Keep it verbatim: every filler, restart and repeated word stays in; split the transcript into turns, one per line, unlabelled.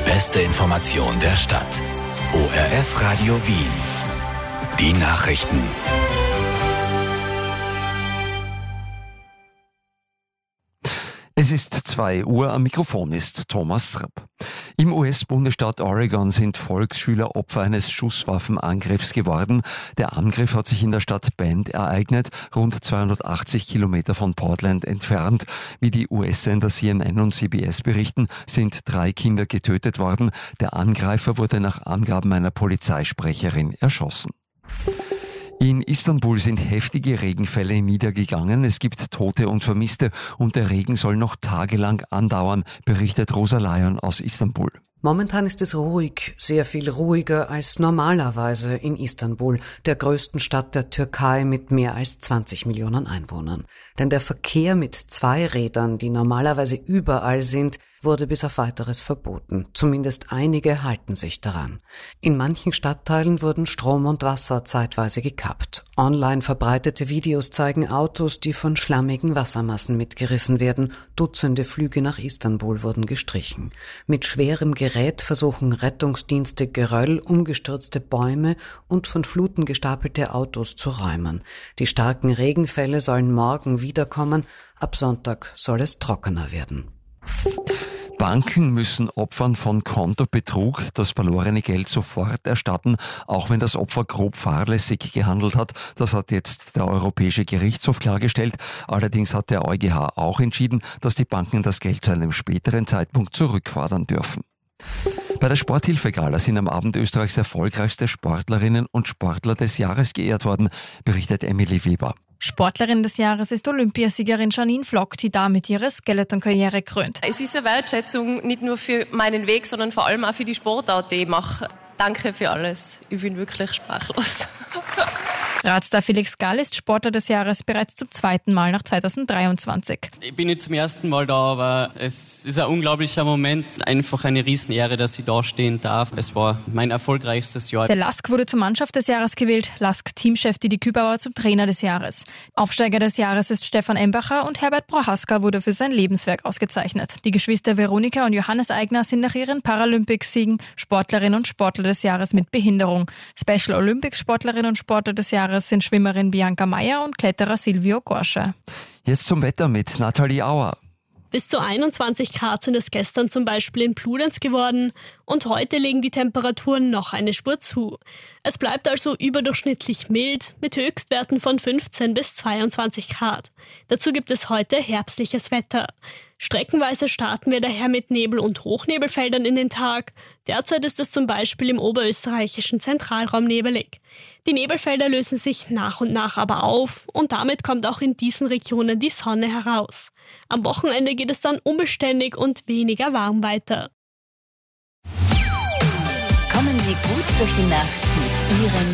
beste Information der Stadt. O R F Radio Wien. Die Nachrichten.
Es ist zwei Uhr, am Mikrofon ist Thomas Rapp. Im U S-Bundesstaat Oregon sind Volksschüler Opfer eines Schusswaffenangriffs geworden. Der Angriff hat sich in der Stadt Bend ereignet, rund zweihundertachtzig Kilometer von Portland entfernt. Wie die U S-Sender C N N und C B S berichten, sind drei Kinder getötet worden. Der Angreifer wurde nach Angaben einer Polizeisprecherin erschossen. In Istanbul sind heftige Regenfälle niedergegangen. Es gibt Tote und Vermisste und der Regen soll noch tagelang andauern, berichtet Rosa Lyon aus Istanbul.
Momentan ist es ruhig, sehr viel ruhiger als normalerweise in Istanbul, der größten Stadt der Türkei mit mehr als zwanzig Millionen Einwohnern. Denn der Verkehr mit Zweirädern, die normalerweise überall sind, wurde bis auf Weiteres verboten. Zumindest einige halten sich daran. In manchen Stadtteilen wurden Strom und Wasser zeitweise gekappt. Online verbreitete Videos zeigen Autos, die von schlammigen Wassermassen mitgerissen werden. Dutzende Flüge nach Istanbul wurden gestrichen. Mit schwerem Gerät versuchen Rettungsdienste Geröll, umgestürzte Bäume und von Fluten gestapelte Autos zu räumen. Die starken Regenfälle sollen morgen wiederkommen. Ab Sonntag soll es trockener werden.
Banken müssen Opfern von Kontobetrug das verlorene Geld sofort erstatten, auch wenn das Opfer grob fahrlässig gehandelt hat. Das hat jetzt der Europäische Gerichtshof klargestellt. Allerdings hat der EuGH auch entschieden, dass die Banken das Geld zu einem späteren Zeitpunkt zurückfordern dürfen. Bei der Sporthilfe-Gala sind am Abend Österreichs erfolgreichste Sportlerinnen und Sportler des Jahres geehrt worden, berichtet Emily Weber.
Sportlerin des Jahres ist Olympiasiegerin Janine Flock, die damit ihre Skeleton-Karriere krönt.
Es ist eine Wertschätzung nicht nur für meinen Weg, sondern vor allem auch für die Sportart, die ich mache. Danke für alles. Ich bin wirklich sprachlos.
Radstar Felix Gall ist Sportler des Jahres bereits zum zweiten Mal nach zweitausenddreiundzwanzig.
Ich bin nicht zum ersten Mal da, aber es ist ein unglaublicher Moment. Einfach eine Riesenehre, dass ich da stehen darf. Es war mein erfolgreichstes Jahr.
Der Lask wurde zur Mannschaft des Jahres gewählt, Lask-Teamchef Didi Kübauer zum Trainer des Jahres. Aufsteiger des Jahres ist Stefan Embacher und Herbert Prohaska wurde für sein Lebenswerk ausgezeichnet. Die Geschwister Veronika und Johannes Eigner sind nach ihren Paralympics-Siegen Sportlerin und Sportler des Jahres mit Behinderung. Special Olympics Sportlerin und Sportler des Jahres sind Schwimmerin Bianca Meyer und Kletterer Silvio Gorsche.
Jetzt zum Wetter mit Nathalie Auer.
Bis zu einundzwanzig Grad sind es gestern zum Beispiel in Bludenz geworden und heute legen die Temperaturen noch eine Spur zu. Es bleibt also überdurchschnittlich mild mit Höchstwerten von fünfzehn bis zweiundzwanzig Grad. Dazu gibt es heute herbstliches Wetter. Streckenweise starten wir daher mit Nebel- und Hochnebelfeldern in den Tag. Derzeit ist es zum Beispiel im oberösterreichischen Zentralraum nebelig. Die Nebelfelder lösen sich nach und nach aber auf und damit kommt auch in diesen Regionen die Sonne heraus. Am Wochenende geht es dann unbeständig und weniger warm weiter.
Kommen Sie gut durch die Nacht mit Ihren